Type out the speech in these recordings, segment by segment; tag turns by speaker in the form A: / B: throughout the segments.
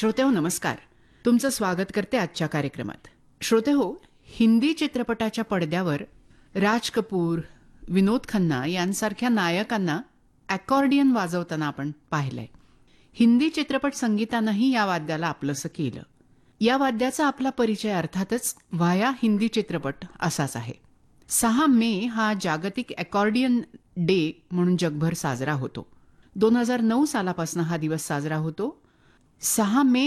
A: श्रोतेहो नमस्कार. तुमचं स्वागत करते आजच्या कार्यक्रमात. श्रोतेहो, हिंदी चित्रपटाच्या पडद्यावर राज कपूर, विनोद खन्ना यांसारख्या नायकांना अकॉर्डियन वाजवताना आपण पाहिलंय. हिंदी चित्रपट संगीतानंही या वाद्याला आपलंसं केलं. या वाद्याचा आपला परिचय अर्थातच व्हाया हिंदी चित्रपट असाच आहे. 6 मे हा जागतिक अकॉर्डियन डे म्हणून जगभर साजरा होतो. 2009 सालापासून हा दिवस साजरा होतो. 6 मे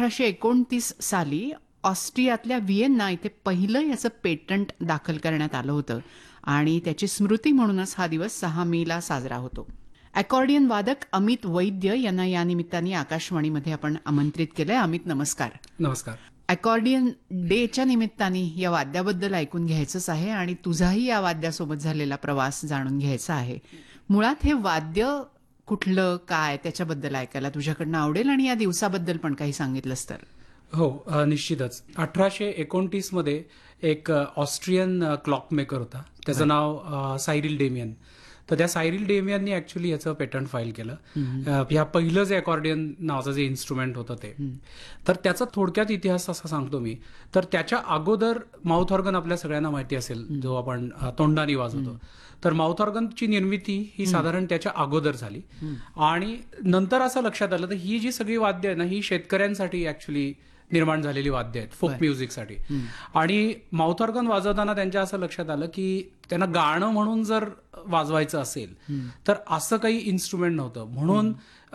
A: 1829 साली ऑस्ट्रियातल्या व्हिएन्ना इथे पहिलं याचं पेटंट दाखल करण्यात आलं होतं आणि त्याची स्मृती म्हणूनच हा दिवस 6 मेला साजरा होतो. अकॉर्डियन वादक अमित वैद्य यांना या निमित्ताने आकाशवाणीमध्ये आपण आमंत्रित केलंय. अमित, नमस्कार.
B: नमस्कार.
A: अकॉर्डियन डेच्या निमित्ताने या वाद्याबद्दल ऐकून घ्यायचंच आहे आणि तुझाही या वाद्यासोबत झालेला प्रवास जाणून घ्यायचा आहे. मुळात हे वाद्य कुठलं, काय, त्याच्याबद्दल ऐकायला तुझ्याकडनं आवडेल आणि या दिवसाबद्दल पण काही सांगितलंस तर.
B: हो, निश्चितच. 1829 मध्ये एक ऑस्ट्रियन क्लॉकमेकर होता. त्याचं नाव सायरिल डेमियन. तर त्या सायरिल डेमियननी ऍक्च्युली याचं पेटंट फाईल केलं. ह्या पहिलं जे अकॉर्डियन नावाचं जे इन्स्ट्रुमेंट होतं ते. तर त्याचा थोडक्यात इतिहास असा सांगतो मी. तर त्याच्या अगोदर माउथ ऑर्गन आपल्या सगळ्यांना माहिती असेल, जो आपण तोंडाने वाजवतो. तर माउथ ऑर्गनची निर्मिती ही साधारण त्याच्या अगोदर झाली आणि नंतर असं लक्षात आलं तर ही जी सगळी वाद्य आहे ना, ही शेतकऱ्यांसाठी ऍक्च्युली निर्माण झालेली वाद्य आहेत, फोक म्युझिकसाठी. आणि माउथ ऑर्गन वाजवताना त्यांच्या असं लक्षात आलं की त्यांना गाणं म्हणून जर वाजवायचं असेल तर असं काही इन्स्ट्रुमेंट नव्हतं. म्हणून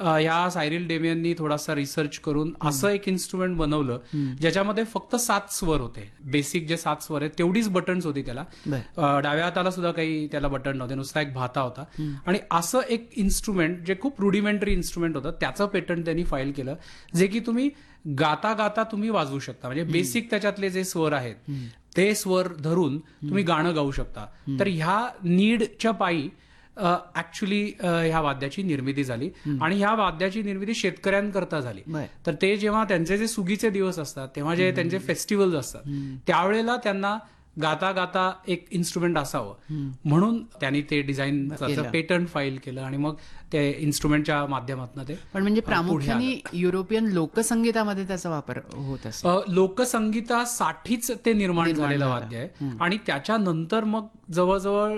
B: या सायरिल डेमियननी थोडासा रिसर्च करून असं एक इन्स्ट्रुमेंट बनवलं ज्याच्यामध्ये फक्त 7 स्वर होते. बेसिक जे 7 स्वर आहेत तेवढीच बटन्स होती त्याला. डाव्या हाताला सुद्धा काही त्याला बटन नव्हते, नुसता एक भाता होता. आणि असं एक इन्स्ट्रुमेंट जे खूप रुडिमेंटरी इन्स्ट्रुमेंट होतं त्याचं पेटंट त्यांनी फाईल केलं, जे की तुम्ही गाता गाता तुम्ही वाजवू शकता. म्हणजे बेसिक त्याच्यातले जे स्वर आहेत ते स्वर धरून तुम्ही गाणं गाऊ शकता. तर ह्या नीडच्या पायी ऍक्च्युली ह्या वाद्याची निर्मिती झाली आणि ह्या वाद्याची निर्मिती शेतकऱ्यांकरता झाली. तर ते जेव्हा त्यांचे जे सुगीचे दिवस असतात तेव्हा जे त्यांचे फेस्टिवल्स असतात त्यावेळेला त्यांना गाता गाता एक इन्स्ट्रुमेंट असावं म्हणून त्यांनी ते डिझाईन पेटंट फाईल केलं आणि मग ते इन्स्ट्रुमेंटच्या माध्यमातून ते.
A: पण म्हणजे प्रामुख्याने युरोपियन लोकसंगीतामध्ये त्याचा वापर होत असतो.
B: लोकसंगीतासाठीच ते निर्माण झालेलं वाद्य आहे. आणि त्याच्यानंतर मग जवळजवळ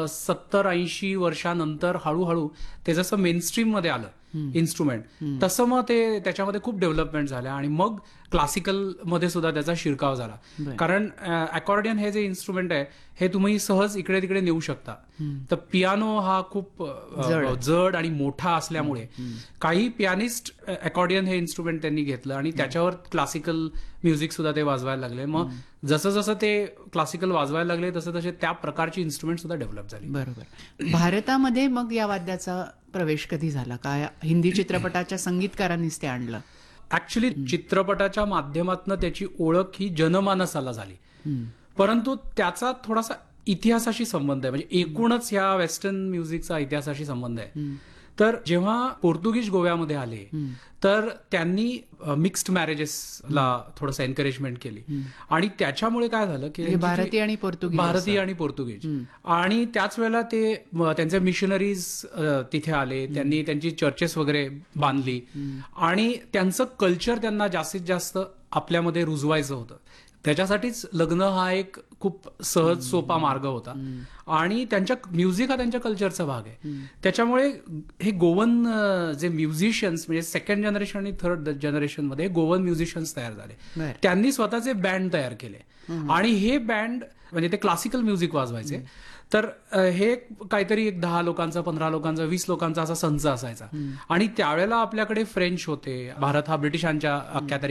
B: 70-80 वर्षानंतर हळूहळू ते जसं मेनस्ट्रीम मध्ये आलं इन्स्ट्रुमेंट, तसं मग ते त्याच्यामध्ये खूप डेव्हलपमेंट झालं आणि मग क्लासिकल मध्ये सुद्धा त्याचा शिरकाव झाला. कारण अकॉर्डियन हे जे इन्स्ट्रुमेंट आहे हे तुम्ही सहज इकडे तिकडे नेऊ शकता. तर पियानो हा खूप जड आणि मोठा असल्यामुळे काही पियानिस्ट अकॉर्डियन हे इन्स्ट्रुमेंट त्यांनी घेतलं आणि त्याच्यावर क्लासिकल म्युझिक सुद्धा ते वाजवायला लागले. मग जसं जसं ते क्लासिकल वाजवायला लागले तसं तसे त्या प्रकारची इन्स्ट्रुमेंट सुद्धा डेव्हलप झाली.
A: बरोबर. भारतामध्ये मग या वाद्याचा प्रवेश कधी झाला? काय हिंदी चित्रपटाच्या संगीतकारांनीच ते आणलं?
B: ऍक्च्युली चित्रपटाच्या माध्यमातून त्याची ओळख ही जनमानसाला झाली, परंतु त्याचा थोडासा इतिहासाशी संबंध आहे. म्हणजे एकूणच ह्या वेस्टर्न म्युझिकचा इतिहासाशी संबंध आहे. तर जेव्हा पोर्तुगीज गोव्यामध्ये आले तर त्यांनी मिक्स्ड मॅरेजेसला थोडंसं एनकरेजमेंट केली आणि त्याच्यामुळे काय झालं की
A: भारतीय आणि
B: पोर्तुगीज आणि त्याच वेळेला ते त्यांचे मिशनरीज तिथे आले. त्यांनी त्यांची चर्चेस वगैरे बांधली आणि त्यांचं कल्चर त्यांना जास्तीत जास्त आपल्यामध्ये रुजवायचं होतं. त्याच्यासाठीच लग्न हा एक खूप सहज सोपा मार्ग होता आणि त्यांच्या म्युझिक हा त्यांच्या कल्चरचा भाग आहे. त्याच्यामुळे हे गोवन जे म्युझिशियन्स म्हणजे सेकंड जनरेशन आणि थर्ड जनरेशन मध्ये गोवन म्युझिशियन्स तयार झाले. त्यांनी स्वतःचे बँड तयार केले आणि हे बँड म्हणजे ते क्लासिकल म्युझिक वाजवायचे. तर हे काहीतरी एक 10 लोकांचा, 15 लोकांचा, 20 लोकांचा असा संच असायचा. आणि त्यावेळेला आपल्याकडे फ्रेंच होते. भारत हा ब्रिटिशांच्या अख्ख्यात